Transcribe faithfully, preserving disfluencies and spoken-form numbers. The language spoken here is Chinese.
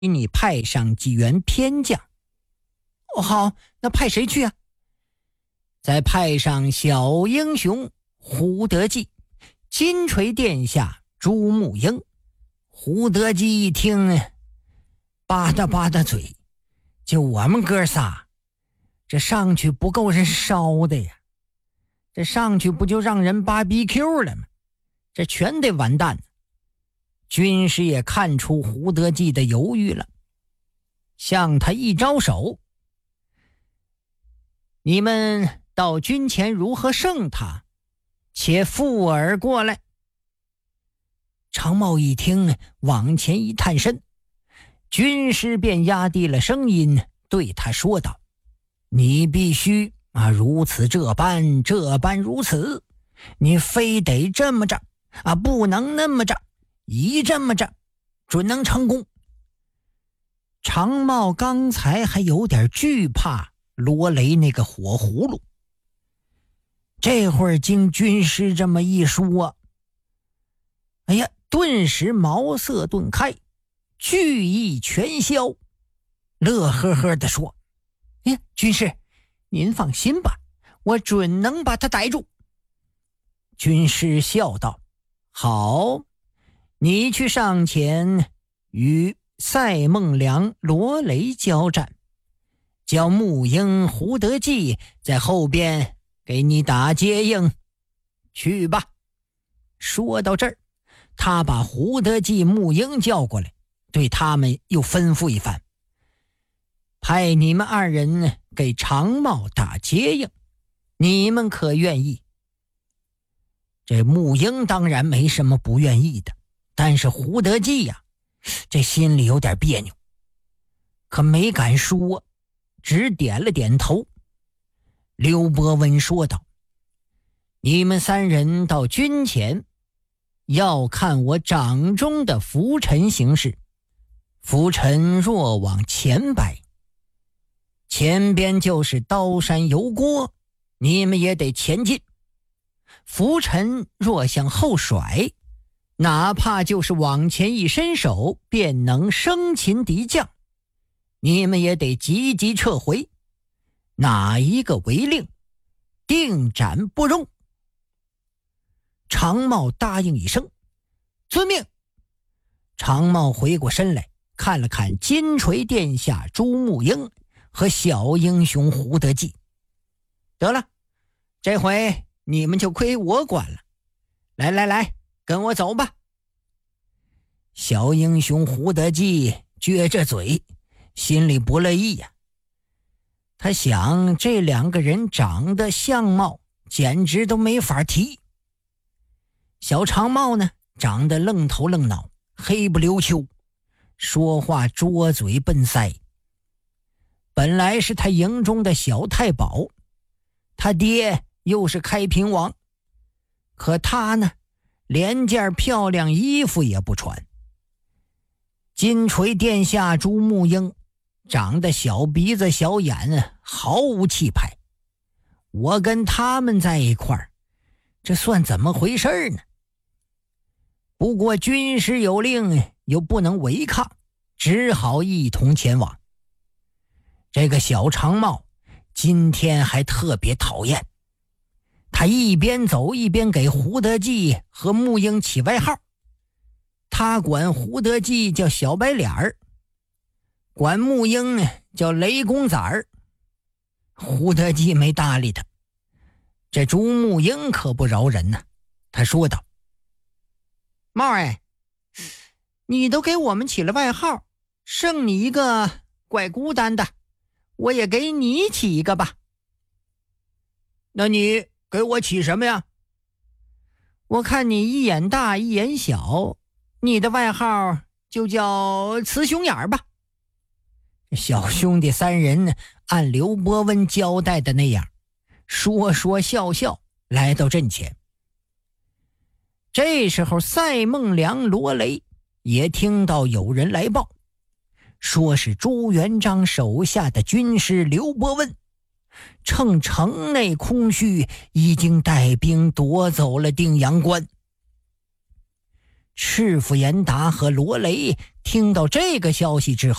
给你派上几员偏将。 哦，好，那派谁去啊？ 再派上小英雄胡德记、金锤殿下朱木英。胡德记一听，吧嗒吧嗒嘴，就我们哥仨，这上去不够人烧的呀，这上去不就让人 B B Q 了吗？这全得完蛋。军师也看出胡德记的犹豫了，向他一招手，你们到军前如何胜他，且附耳过来。常茂一听，往前一探身，军师便压低了声音对他说道：你必须啊如此这般这般如此，你非得这么着啊，不能那么着，一这么着准能成功。常茂刚才还有点惧怕罗雷那个火葫芦，这会儿经军师这么一说，哎呀，顿时茅塞顿开，惧意全消，乐呵呵地说：哎呀，军师您放心吧，我准能把他逮住。军师笑道：好，你去上前与赛孟良、罗雷交战，叫木英、胡德记在后边给你打接应，去吧。说到这儿，他把胡德记、木英叫过来，对他们又吩咐一番：派你们二人给常茂打接应，你们可愿意？这木英当然没什么不愿意的，但是胡德记呀、啊，这心里有点别扭，可没敢说，只点了点头。刘伯温说道：你们三人到军前，要看我掌中的拂尘形势。拂尘若往前摆，前边就是刀山油锅，你们也得前进。拂尘若向后甩，哪怕就是往前一伸手便能生擒敌将，你们也得急急撤回，哪一个违令，定斩不容。常茂答应一声：遵命。常茂回过身来，看了看金锤殿下朱木英和小英雄胡德记，得了，这回你们就归我管了，来来来，跟我走吧。小英雄胡德记撅着嘴，心里不乐意呀、啊。他想，这两个人长得相貌简直都没法提。小常茂呢，长得愣头愣脑，黑不溜秋，说话拙嘴笨腮。本来是他营中的小太保，他爹又是开平王，可他呢，连件漂亮衣服也不穿。金锤殿下朱木英长得小鼻子小眼，毫无气派。我跟他们在一块儿，这算怎么回事呢？不过军师有令，又不能违抗，只好一同前往。这个小常茂今天还特别讨厌，他一边走一边给胡德记和木英起外号。他管胡德记叫小白脸儿，管木英叫雷公仔儿。胡德记没搭理他，这朱木英可不饶人呐。他说道：茂儿，你都给我们起了外号，剩你一个怪孤单的，我也给你起一个吧。那你给我起什么呀？我看你一眼大一眼小，你的外号就叫雌熊眼儿吧。小兄弟三人按刘伯温交代的那样，说说笑笑来到阵前。这时候赛孟良、罗雷也听到有人来报，说是朱元璋手下的军师刘伯温趁城内空虚，已经带兵夺走了定阳关。赤府严达和罗雷听到这个消息之后，